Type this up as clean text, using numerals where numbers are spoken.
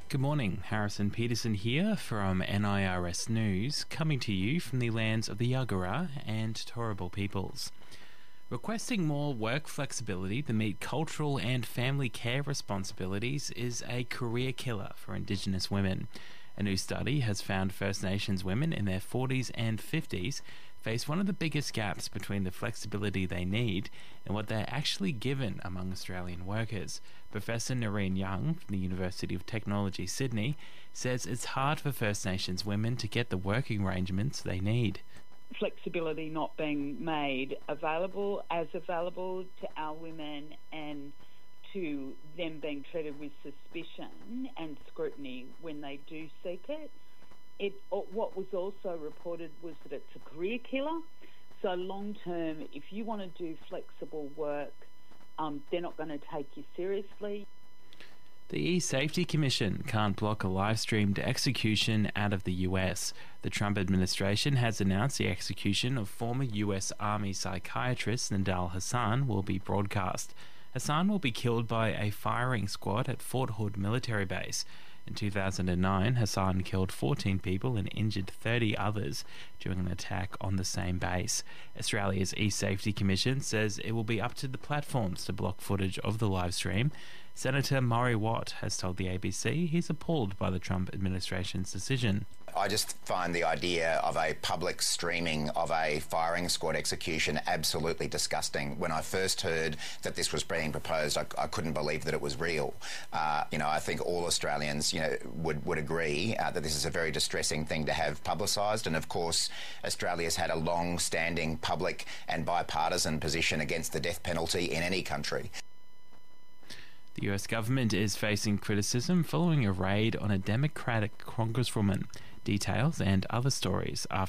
Good morning, Harrison Peterson here from NIRS News, coming to you from the lands of the Yagara and Turrbal peoples. Requesting more work flexibility to meet cultural and family care responsibilities is a career killer for Indigenous women. A new study has found First Nations women in their 40s and 50s face one of the biggest gaps between the flexibility they need and what they're actually given among Australian workers. Professor Noreen Young from the University of Technology, Sydney, says it's hard for First Nations women to get the working arrangements they need. Flexibility not being made available to our women, and to them being treated with suspicion and scrutiny when they do seek it. What was also reported was that it's a career killer. So long term, if you want to do flexible work, they're not going to take you seriously. The E-Safety Commission can't block a live-streamed execution out of the US. The Trump administration has announced the execution of former US Army psychiatrist Nidal Hasan will be broadcast. Hasan will be killed by a firing squad at Fort Hood military base. In 2009, Hasan killed 14 people and injured 30 others during an attack on the same base. Australia's E-Safety Commission says it will be up to the platforms to block footage of the live stream. Senator Murray Watt has told the ABC he's appalled by the Trump administration's decision. I just find the idea of a public streaming of a firing squad execution absolutely disgusting. When I first heard that this was being proposed, I couldn't believe that it was real. I think all Australians, would agree that this is a very distressing thing to have publicised. And of course, Australia's had a long-standing public and bipartisan position against the death penalty in any country. The US government is facing criticism following a raid on a Democratic congresswoman. Details and other stories after